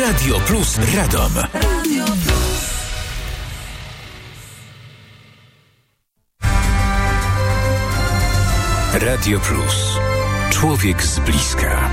Radio Plus Radom. Radio Plus. Człowiek z bliska.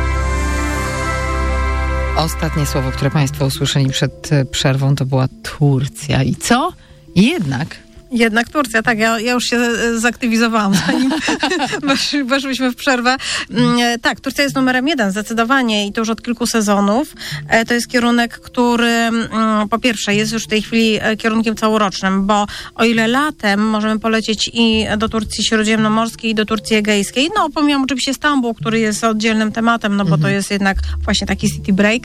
Ostatnie słowo, które Państwo usłyszeli przed przerwą, to była Turcja. I co? Jednak Turcja, tak. Ja już się zaktywizowałam, zanim weszłyśmy w przerwę. Tak, Turcja jest numerem 1, zdecydowanie, i to już od kilku sezonów. To jest kierunek, który po pierwsze jest już w tej chwili kierunkiem całorocznym, bo o ile latem możemy polecieć i do Turcji Śródziemnomorskiej, i do Turcji Egejskiej, no pomijam oczywiście Stambuł, który jest oddzielnym tematem, no bo to jest jednak właśnie taki city break,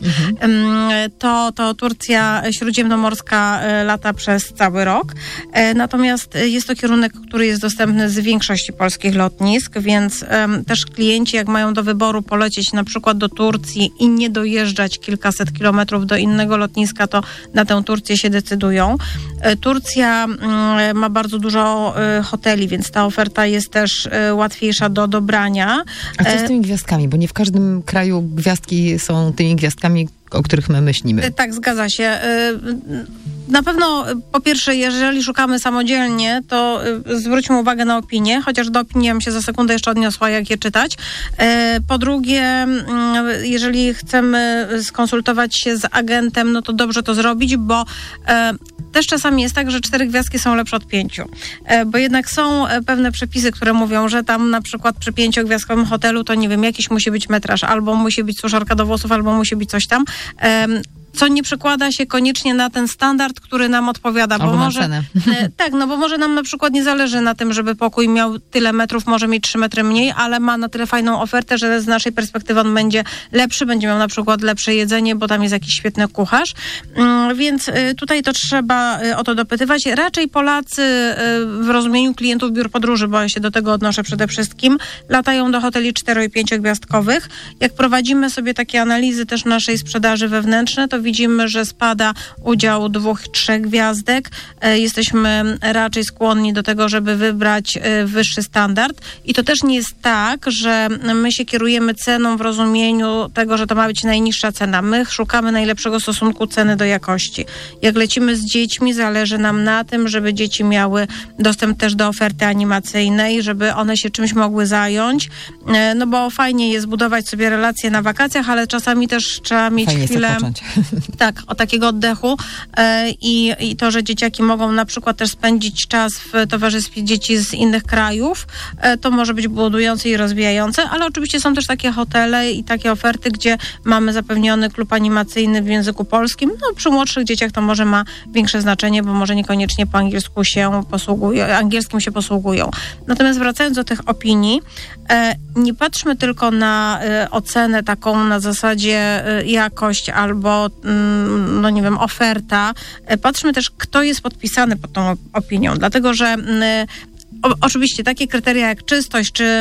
to Turcja Śródziemnomorska lata przez cały rok. Natomiast jest to kierunek, który jest dostępny z większości polskich lotnisk, więc też klienci, jak mają do wyboru polecieć na przykład do Turcji i nie dojeżdżać kilkaset kilometrów do innego lotniska, to na tę Turcję się decydują. Turcja ma bardzo dużo hoteli, więc ta oferta jest też łatwiejsza do dobrania. A co z tymi gwiazdkami? Bo nie w każdym kraju gwiazdki są tymi gwiazdkami, o których my myślimy. Tak, zgadza się. Na pewno, po pierwsze, jeżeli szukamy samodzielnie, to zwróćmy uwagę na opinie, chociaż do opinii ja bym się za sekundę jeszcze odniosła, jak je czytać. Po drugie, jeżeli chcemy skonsultować się z agentem, no to dobrze to zrobić, bo też czasami jest tak, że 4 gwiazdki są lepsze od 5. Bo jednak są pewne przepisy, które mówią, że tam na przykład przy 5-gwiazdkowym hotelu to nie wiem, jakiś musi być metraż, albo musi być suszarka do włosów, albo musi być coś tam. Co nie przekłada się koniecznie na ten standard, który nam odpowiada. Albo bo na może, cenę. Tak, no bo może nam na przykład nie zależy na tym, żeby pokój miał tyle metrów, może mieć 3 metry mniej, ale ma na tyle fajną ofertę, że z naszej perspektywy on będzie lepszy, będzie miał na przykład lepsze jedzenie, bo tam jest jakiś świetny kucharz. Więc tutaj to trzeba o to dopytywać. Raczej Polacy w rozumieniu klientów biur podróży, bo ja się do tego odnoszę przede wszystkim, latają do hoteli 4- i 5-gwiazdkowych. Jak prowadzimy sobie takie analizy też naszej sprzedaży wewnętrznej, to widzimy, że spada udział 2-3 gwiazdek. Jesteśmy raczej skłonni do tego, żeby wybrać wyższy standard. I to też nie jest tak, że my się kierujemy ceną w rozumieniu tego, że to ma być najniższa cena. My szukamy najlepszego stosunku ceny do jakości. Jak lecimy z dziećmi, zależy nam na tym, żeby dzieci miały dostęp też do oferty animacyjnej, żeby one się czymś mogły zająć. No bo fajnie jest budować sobie relacje na wakacjach, ale czasami też trzeba mieć chwilę... Tak, o takiego oddechu i to, że dzieciaki mogą na przykład też spędzić czas w towarzystwie dzieci z innych krajów, to może być budujące i rozwijające, ale oczywiście są też takie hotele i takie oferty, gdzie mamy zapewniony klub animacyjny w języku polskim. No przy młodszych dzieciach to może ma większe znaczenie, bo może niekoniecznie po angielsku się posługują, angielskim się posługują. Natomiast wracając do tych opinii, nie patrzmy tylko na ocenę taką na zasadzie jakość albo no nie wiem, oferta. Patrzmy też, kto jest podpisany pod tą opinią, dlatego że oczywiście takie kryteria jak czystość, czy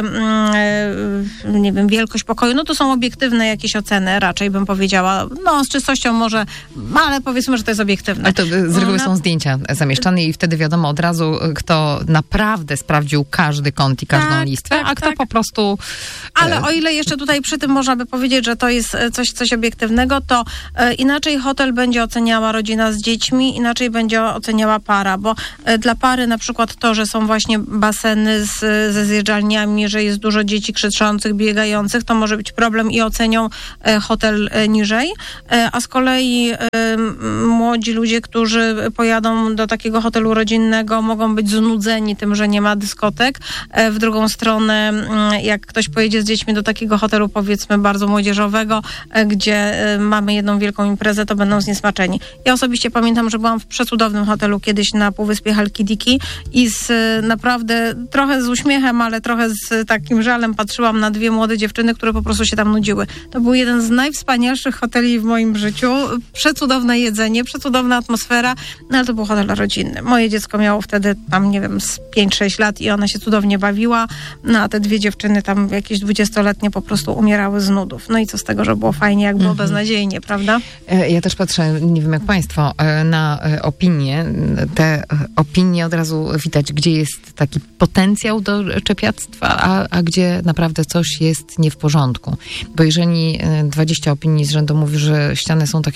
nie wiem, wielkość pokoju, no to są obiektywne jakieś oceny, raczej bym powiedziała. No z czystością może, ale powiedzmy, że to jest obiektywne. Ale to z reguły są zdjęcia zamieszczane i wtedy wiadomo od razu, kto naprawdę sprawdził każdy kąt i każdą listwę, a kto po prostu... Ale o ile jeszcze tutaj przy tym można by powiedzieć, że to jest coś obiektywnego, to inaczej hotel będzie oceniała rodzina z dziećmi, inaczej będzie oceniała para, bo dla pary na przykład to, że są właśnie baseny ze zjeżdżalniami, że jest dużo dzieci krzyczących, biegających, to może być problem i ocenią hotel niżej. A z kolei młodzi ludzie, którzy pojadą do takiego hotelu rodzinnego, mogą być znudzeni tym, że nie ma dyskotek. W drugą stronę, jak ktoś pojedzie z dziećmi do takiego hotelu, powiedzmy bardzo młodzieżowego, gdzie mamy jedną wielką imprezę, to będą zniesmaczeni. Ja osobiście pamiętam, że byłam w przecudownym hotelu kiedyś na półwyspie Halkidiki i naprawdę trochę z uśmiechem, ale trochę z takim żalem patrzyłam na 2 młode dziewczyny, które po prostu się tam nudziły. To był jeden z najwspanialszych hoteli w moim życiu. Przecudowne jedzenie, przecudowna atmosfera, no ale to był hotel rodzinny. Moje dziecko miało wtedy tam, nie wiem, z 5-6 lat i ona się cudownie bawiła, no a te 2 dziewczyny tam jakieś 20-letnie po prostu umierały z nudów. No i co z tego, że było fajnie, jak było beznadziejnie, prawda? Ja też patrzę, nie wiem jak państwo, na opinie. Te opinie od razu widać, gdzie jest ta taki potencjał do czepiactwa, a gdzie naprawdę coś jest nie w porządku. Bo jeżeli 20 opinii z rzędu mówi, że ściany są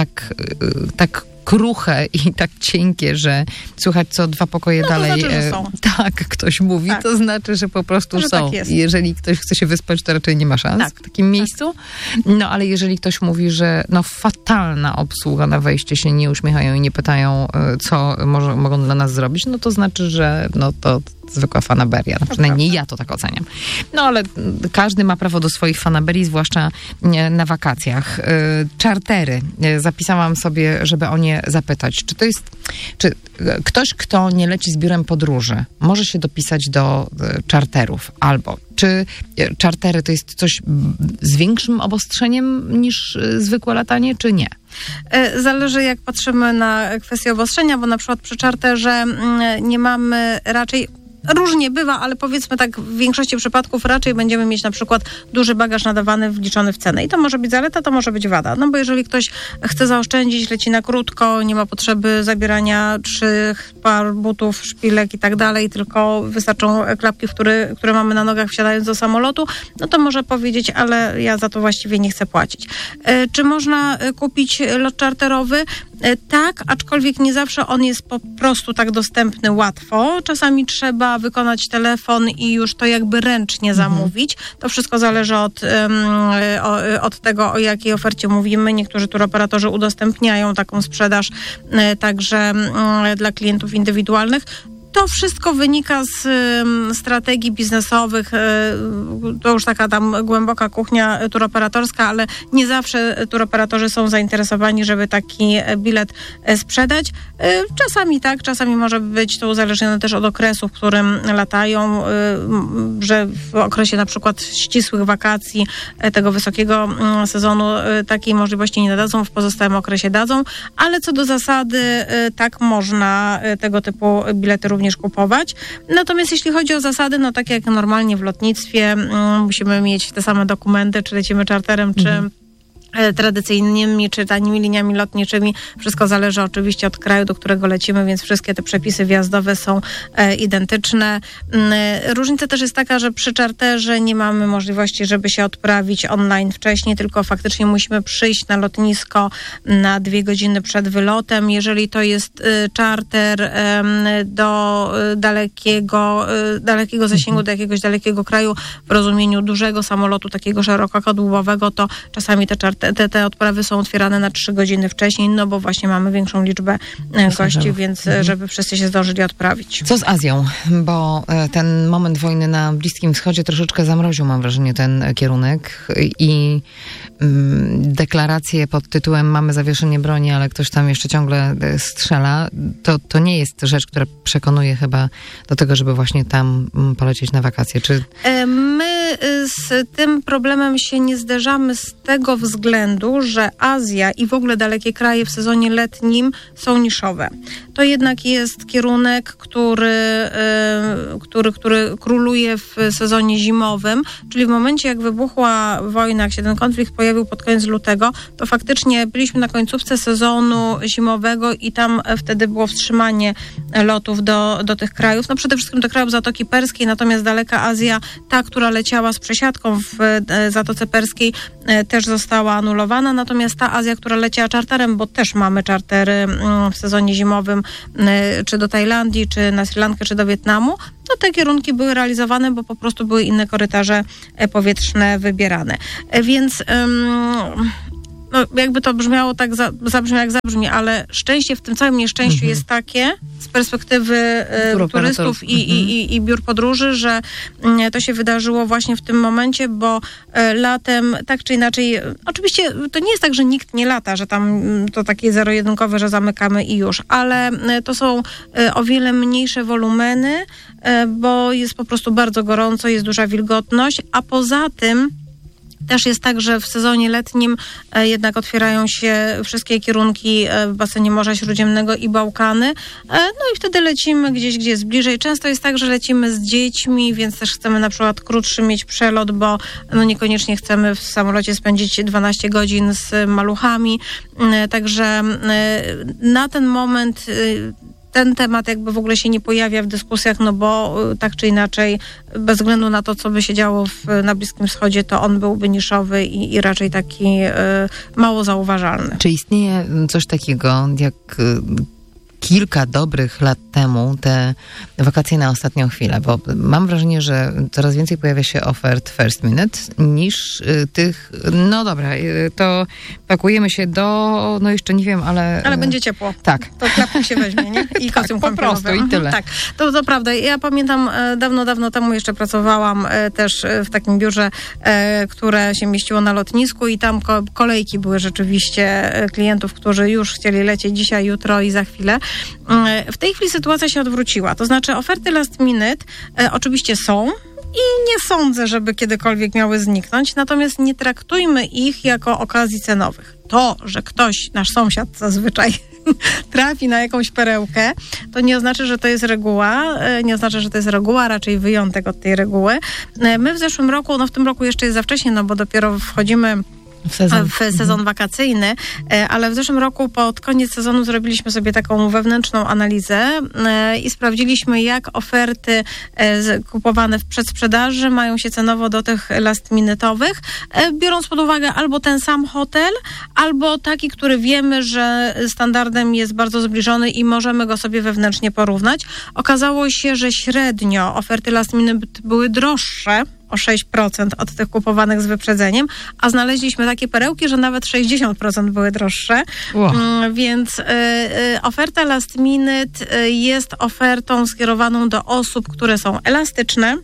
tak kruche i tak cienkie, że słuchać co 2 pokoje dalej. To znaczy, że są. Tak, ktoś mówi, tak. To znaczy, że po prostu że są. Tak, jeżeli ktoś chce się wyspać, to raczej nie ma szans w takim miejscu. No ale jeżeli ktoś mówi, że fatalna obsługa na wejście, się nie uśmiechają i nie pytają, co mogą dla nas zrobić, no to znaczy, że to zwykła fanaberia. Przynajmniej ja to tak oceniam. No ale każdy ma prawo do swoich fanaberii, zwłaszcza na wakacjach. Czartery. Zapisałam sobie, żeby o nie zapytać. Czy ktoś, kto nie leci z biurem podróży, może się dopisać do czarterów? Albo czy czartery to jest coś z większym obostrzeniem niż zwykłe latanie, czy nie? Zależy, jak patrzymy na kwestię obostrzenia, bo na przykład przy czarterze nie mamy raczej... Różnie bywa, ale powiedzmy tak, w większości przypadków raczej będziemy mieć na przykład duży bagaż nadawany, wliczony w cenę. I to może być zaleta, to może być wada. No bo jeżeli ktoś chce zaoszczędzić, leci na krótko, nie ma potrzeby zabierania 3 par butów, szpilek i tak dalej, tylko wystarczą klapki, które mamy na nogach wsiadając do samolotu, no to może powiedzieć, ale ja za to właściwie nie chcę płacić. Czy można kupić lot czarterowy? Tak, aczkolwiek nie zawsze on jest po prostu tak dostępny łatwo. Czasami trzeba wykonać telefon i już to jakby ręcznie zamówić. To wszystko zależy od tego, o jakiej ofercie mówimy. Niektórzy turoperatorzy udostępniają taką sprzedaż także dla klientów indywidualnych. To wszystko wynika z strategii biznesowych. To już taka tam głęboka kuchnia turoperatorska, ale nie zawsze turoperatorzy są zainteresowani, żeby taki bilet sprzedać. Czasami tak, czasami może być to uzależnione też od okresu, w którym latają, że w okresie na przykład ścisłych wakacji, tego wysokiego sezonu takiej możliwości nie dadzą, w pozostałym okresie dadzą, ale co do zasady tak można tego typu bilety również kupować. Natomiast jeśli chodzi o zasady, no tak jak normalnie w lotnictwie, musimy mieć te same dokumenty, czy lecimy czarterem, czy tradycyjnymi, czy tanimi liniami lotniczymi. Wszystko zależy oczywiście od kraju, do którego lecimy, więc wszystkie te przepisy wjazdowe są identyczne. Różnica też jest taka, że przy czarterze nie mamy możliwości, żeby się odprawić online wcześniej, tylko faktycznie musimy przyjść na lotnisko na 2 godziny przed wylotem. Jeżeli to jest czarter do dalekiego zasięgu, do jakiegoś dalekiego kraju w rozumieniu dużego samolotu, takiego szerokokadłubowego, to czasami te odprawy są otwierane na 3 godziny wcześniej, no bo właśnie mamy większą liczbę gości, więc żeby wszyscy się zdążyli odprawić. Co z Azją? Bo ten moment wojny na Bliskim Wschodzie troszeczkę zamroził, mam wrażenie, ten kierunek i deklaracje pod tytułem mamy zawieszenie broni, ale ktoś tam jeszcze ciągle strzela. To nie jest rzecz, która przekonuje chyba do tego, żeby właśnie tam polecieć na wakacje. Czy... My z tym problemem się nie zderzamy z tego względu, że Azja i w ogóle dalekie kraje w sezonie letnim są niszowe. To jednak jest kierunek, który króluje w sezonie zimowym, czyli w momencie, jak wybuchła wojna, jak się ten konflikt pojawił pod koniec lutego, to faktycznie byliśmy na końcówce sezonu zimowego i tam wtedy było wstrzymanie lotów do tych krajów. No przede wszystkim do krajów Zatoki Perskiej, natomiast daleka Azja, ta, która leciała z przesiadką w Zatoce Perskiej, też została anulowana, natomiast ta Azja, która leciała czarterem, bo też mamy czartery w sezonie zimowym, czy do Tajlandii, czy na Sri Lankę, czy do Wietnamu, no te kierunki były realizowane, bo po prostu były inne korytarze powietrzne wybierane. Więc no, jakby to brzmiało tak, zabrzmi jak zabrzmi, ale szczęście w tym całym nieszczęściu jest takie, z perspektywy turystów i biur podróży, że to się wydarzyło właśnie w tym momencie, bo latem tak czy inaczej, oczywiście to nie jest tak, że nikt nie lata, że tam to takie zero-jedynkowe, że zamykamy i już, ale to są o wiele mniejsze wolumeny, bo jest po prostu bardzo gorąco, jest duża wilgotność, a poza tym też jest tak, że w sezonie letnim jednak otwierają się wszystkie kierunki w basenie Morza Śródziemnego i Bałkany. No i wtedy lecimy gdzieś, gdzie jest bliżej. Często jest tak, że lecimy z dziećmi, więc też chcemy na przykład krótszy mieć przelot, bo no niekoniecznie chcemy w samolocie spędzić 12 godzin z maluchami. Także na ten moment ten temat jakby w ogóle się nie pojawia w dyskusjach, no bo tak czy inaczej, bez względu na to, co by się działo na Bliskim Wschodzie, to on byłby niszowy i raczej taki mało zauważalny. Czy istnieje coś takiego jak kilka dobrych lat temu te wakacje na ostatnią chwilę, bo mam wrażenie, że coraz więcej pojawia się ofert first minute niż tych, no dobra, to pakujemy się do, no jeszcze nie wiem, ale... Ale będzie ciepło. Tak. To klapkę się weźmie, nie? I kostium tak, po prostu i tyle. Tak, to prawda. Ja pamiętam, dawno temu jeszcze pracowałam też w takim biurze, które się mieściło na lotnisku i tam kolejki były rzeczywiście klientów, którzy już chcieli lecieć dzisiaj, jutro i za chwilę. W tej chwili sytuacja się odwróciła. To znaczy oferty last minute oczywiście są i nie sądzę, żeby kiedykolwiek miały zniknąć, natomiast nie traktujmy ich jako okazji cenowych. To, że ktoś, nasz sąsiad zazwyczaj trafi na jakąś perełkę, to nie oznacza, że to jest reguła, raczej wyjątek od tej reguły. My w zeszłym roku, no w tym roku jeszcze jest za wcześnie, no bo dopiero wchodzimy w sezon wakacyjny, ale w zeszłym roku pod koniec sezonu zrobiliśmy sobie taką wewnętrzną analizę i sprawdziliśmy, jak oferty kupowane w przedsprzedaży mają się cenowo do tych last-minute'owych, biorąc pod uwagę albo ten sam hotel, albo taki, który wiemy, że standardem jest bardzo zbliżony i możemy go sobie wewnętrznie porównać. Okazało się, że średnio oferty last-minute były droższe o 6% od tych kupowanych z wyprzedzeniem, a znaleźliśmy takie perełki, że nawet 60% były droższe. Wow. Więc oferta last minute jest ofertą skierowaną do osób, które są elastyczne,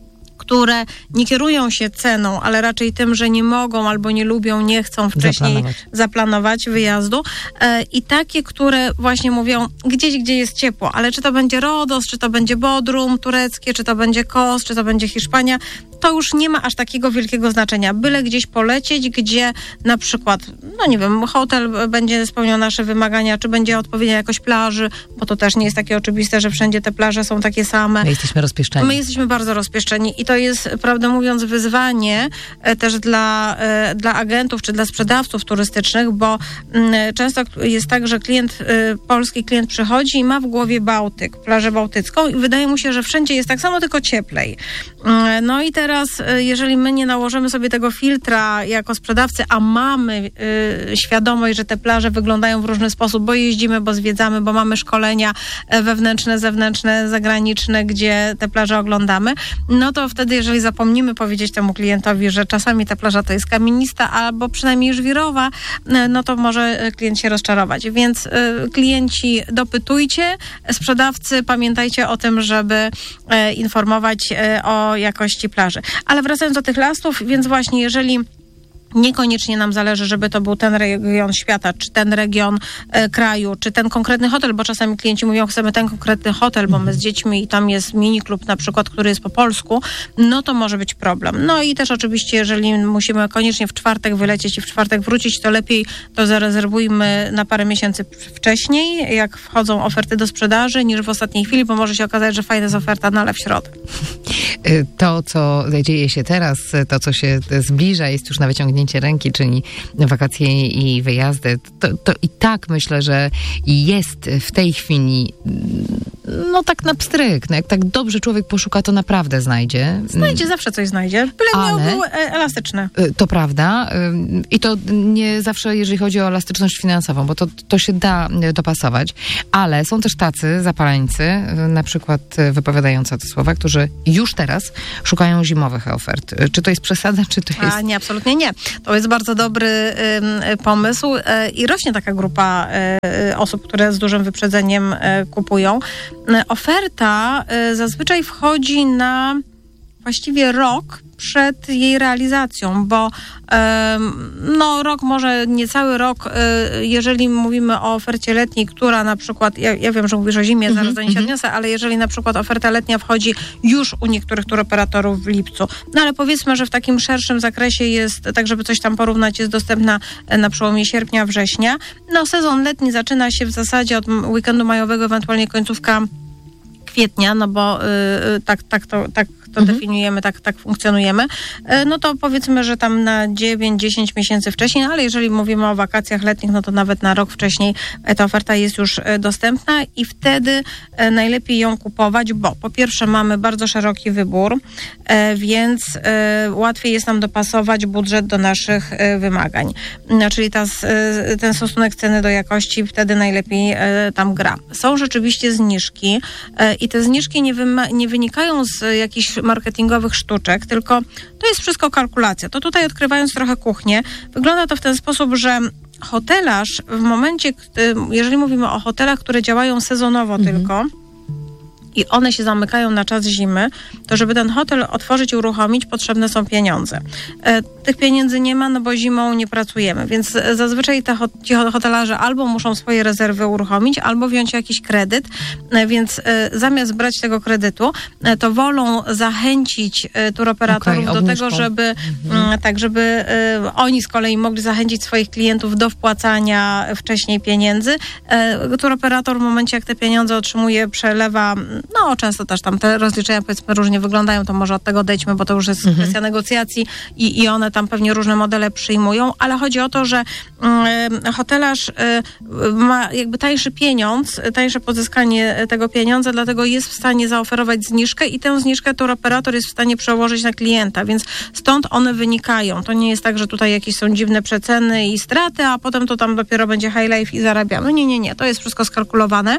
które nie kierują się ceną, ale raczej tym, że nie mogą albo nie lubią, nie chcą wcześniej zaplanować wyjazdu. I takie, które właśnie mówią gdzieś, gdzie jest ciepło, ale czy to będzie Rodos, czy to będzie Bodrum tureckie, czy to będzie Kos, czy to będzie Hiszpania, to już nie ma aż takiego wielkiego znaczenia. Byle gdzieś polecieć, gdzie na przykład, no nie wiem, hotel będzie spełniał nasze wymagania, czy będzie odpowiednia jakość plaży, bo to też nie jest takie oczywiste, że wszędzie te plaże są takie same. My jesteśmy rozpieszczeni. My jesteśmy bardzo rozpieszczeni i to jest, prawdę mówiąc, wyzwanie też dla agentów, czy dla sprzedawców turystycznych, bo często jest tak, że polski klient przychodzi i ma w głowie Bałtyk, plażę bałtycką i wydaje mu się, że wszędzie jest tak samo, tylko cieplej. No i teraz, jeżeli my nie nałożymy sobie tego filtra jako sprzedawcy, a mamy świadomość, że te plaże wyglądają w różny sposób, bo jeździmy, bo zwiedzamy, bo mamy szkolenia wewnętrzne, zewnętrzne, zagraniczne, gdzie te plaże oglądamy, no to wtedy, jeżeli zapomnimy powiedzieć temu klientowi, że czasami ta plaża to jest kamienista, albo przynajmniej żwirowa, no to może klient się rozczarować. Więc klienci, dopytujcie, sprzedawcy, pamiętajcie o tym, żeby informować o jakości plaży. Ale wracając do tych lastów, więc właśnie jeżeli niekoniecznie nam zależy, żeby to był ten region świata, czy ten region kraju, czy ten konkretny hotel, bo czasami klienci mówią, chcemy ten konkretny hotel, bo my z dziećmi i tam jest miniklub na przykład, który jest po polsku, no to może być problem. No i też oczywiście, jeżeli musimy koniecznie w czwartek wylecieć i w czwartek wrócić, to lepiej to zarezerwujmy na parę miesięcy wcześniej, jak wchodzą oferty do sprzedaży, niż w ostatniej chwili, bo może się okazać, że fajna jest oferta, no ale w środę. To, co dzieje się teraz, to, co się zbliża, jest już na wyciągnięcie ręki, czyli wakacje i wyjazdy, to i tak myślę, że jest w tej chwili no tak na pstryk. No, jak tak dobrze człowiek poszuka, to naprawdę znajdzie. Znajdzie, zawsze coś znajdzie. Byle miał elastyczne. To prawda. I to nie zawsze, jeżeli chodzi o elastyczność finansową, bo to się da dopasować. Ale są też tacy zapaleńcy, na przykład wypowiadające te słowa, którzy już teraz szukają zimowych ofert. Czy to jest przesada, czy to jest... Nie, absolutnie nie. To jest bardzo dobry pomysł i rośnie taka grupa osób, które z dużym wyprzedzeniem kupują. Oferta zazwyczaj wchodzi na właściwie rok przed jej realizacją, bo rok, może niecały rok, jeżeli mówimy o ofercie letniej, która na przykład, ja wiem, że mówisz o zimie, zaraz do niej się odniosę, ale jeżeli na przykład oferta letnia wchodzi już u niektórych turoperatorów w lipcu, no ale powiedzmy, że w takim szerszym zakresie jest, tak żeby coś tam porównać, jest dostępna na przełomie sierpnia, września. No sezon letni zaczyna się w zasadzie od weekendu majowego, ewentualnie końcówka kwietnia, no bo tak to definiujemy, tak funkcjonujemy, no to powiedzmy, że tam na 9-10 miesięcy wcześniej, ale jeżeli mówimy o wakacjach letnich, no to nawet na rok wcześniej ta oferta jest już dostępna i wtedy najlepiej ją kupować, bo po pierwsze mamy bardzo szeroki wybór, więc łatwiej jest nam dopasować budżet do naszych wymagań. Czyli ten stosunek ceny do jakości wtedy najlepiej tam gra. Są rzeczywiście zniżki i te zniżki nie wynikają z jakichś marketingowych sztuczek, tylko to jest wszystko kalkulacja. To tutaj odkrywając trochę kuchnię, wygląda to w ten sposób, że hotelarz w momencie, jeżeli mówimy o hotelach, które działają sezonowo tylko, i one się zamykają na czas zimy, to żeby ten hotel otworzyć i uruchomić, potrzebne są pieniądze. Tych pieniędzy nie ma, no bo zimą nie pracujemy, więc zazwyczaj ci hotelarze albo muszą swoje rezerwy uruchomić, albo wziąć jakiś kredyt, więc zamiast brać tego kredytu, to wolą zachęcić turoperatorów do tego, żeby żeby oni z kolei mogli zachęcić swoich klientów do wpłacania wcześniej pieniędzy. Turoperator w momencie, jak te pieniądze otrzymuje, przelewa, no często też tam te rozliczenia powiedzmy różnie wyglądają, to może od tego odejdźmy, bo to już jest kwestia negocjacji i one tam pewnie różne modele przyjmują, ale chodzi o to, że hotelarz ma jakby tańszy pieniądz, tańsze pozyskanie tego pieniądza, dlatego jest w stanie zaoferować zniżkę i tę zniżkę turoperator jest w stanie przełożyć na klienta, więc stąd one wynikają. To nie jest tak, że tutaj jakieś są dziwne przeceny i straty, a potem to tam dopiero będzie high life i zarabiamy. Nie. To jest wszystko skalkulowane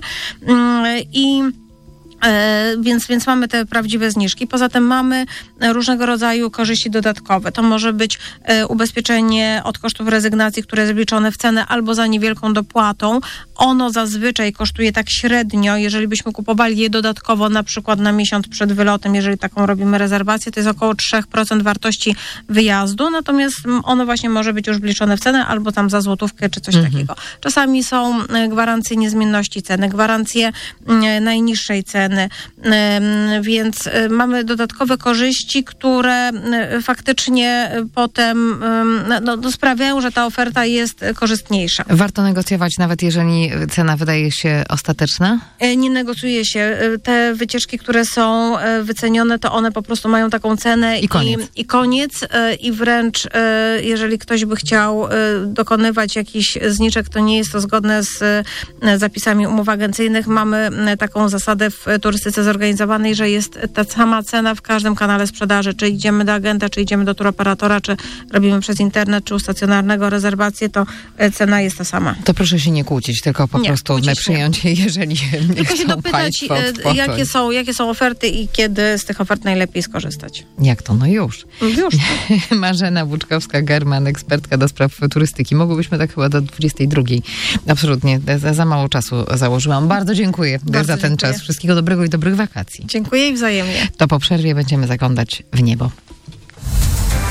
Więc mamy te prawdziwe zniżki. Poza tym mamy różnego rodzaju korzyści dodatkowe. To może być ubezpieczenie od kosztów rezygnacji, które jest wliczone w cenę albo za niewielką dopłatą. Ono zazwyczaj kosztuje tak średnio, jeżeli byśmy kupowali je dodatkowo na przykład na miesiąc przed wylotem, jeżeli taką robimy rezerwację, to jest około 3% wartości wyjazdu, natomiast ono właśnie może być już wliczone w cenę albo tam za złotówkę czy coś takiego. Czasami są gwarancje niezmienności ceny, gwarancje najniższej ceny, więc mamy dodatkowe korzyści, które faktycznie potem sprawiają, że ta oferta jest korzystniejsza. Warto negocjować nawet jeżeli cena wydaje się ostateczna? Nie negocjuje się. Te wycieczki, które są wycenione, to one po prostu mają taką cenę i koniec. I wręcz jeżeli ktoś by chciał dokonywać jakichś zniżek, to nie jest to zgodne z zapisami umów agencyjnych. Mamy taką zasadę w turystyce zorganizowanej, że jest ta sama cena w każdym kanale sprzedaży. Czy idziemy do agenta, czy idziemy do turoperatora, czy robimy przez internet, czy u stacjonarnego rezerwację, to cena jest ta sama. To proszę się nie kłócić, tylko po prostu przyjąć, jeżeli tylko się dopytać, jakie są oferty i kiedy z tych ofert najlepiej skorzystać. Jak to? No już. Już. Marzena Buczkowska-German, ekspertka do spraw turystyki. Mogłybyśmy tak chyba do 22. Absolutnie. Za mało czasu założyłam. Bardzo dziękuję za ten czas. Wszystkiego dobrego i dobrych wakacji. Dziękuję i wzajemnie. To po przerwie będziemy zaglądać w niebo.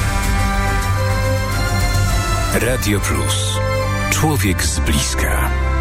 Radio Plus. Człowiek z bliska.